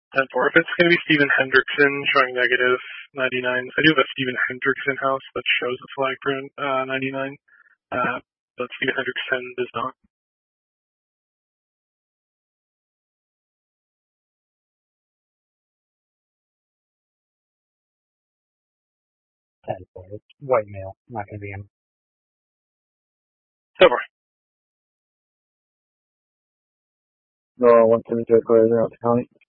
10-4. If it's going to be Steven Hendrickson showing negative 99, I do have a Steven Hendrickson house that shows a flag for 99, but Steven Hendrickson does not. It's white male, not going to be him. 10-4. No, 172 clear out the county.